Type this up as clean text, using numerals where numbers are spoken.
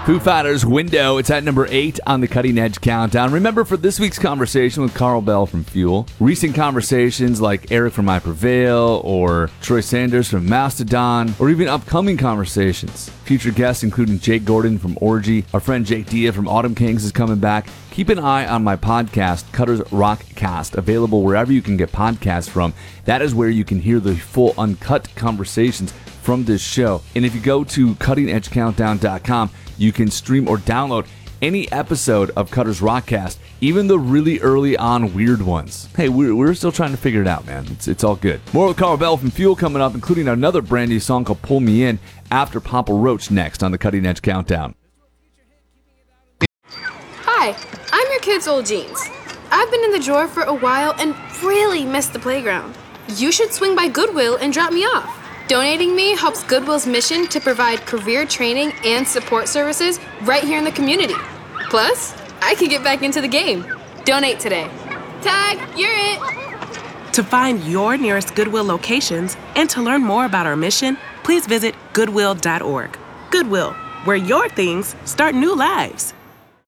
Foo Fighters' Window. It's at number 8 on the Cutting Edge Countdown. Remember, for this week's conversation with Carl Bell from Fuel, recent conversations like Eric from I Prevail or Troy Sanders from Mastodon, or even upcoming conversations. Future guests including Jake Gordon from Orgy, our friend Jake Dia from Autumn Kings is coming back. Keep an eye on my podcast, Cutter's Rockcast, available wherever you can get podcasts from. That is where you can hear the full uncut conversations from this show. And if you go to cuttingedgecountdown.com, you can stream or download any episode of Cutter's Rockcast, even the really early on weird ones. Hey, we're still trying to figure it out, man. It's all good. More with Carl Bell from Fuel coming up, including another brand new song called Pull Me In after Papa Roach next on the Cutting Edge Countdown. Hi, I'm your kid's old jeans. I've been in the drawer for a while and really missed the playground. You should swing by Goodwill and drop me off. Donating me helps Goodwill's mission to provide career training and support services right here in the community. Plus, I can get back into the game. Donate today. Tag, you're it. To find your nearest Goodwill locations and to learn more about our mission, please visit goodwill.org. Goodwill, where your things start new lives.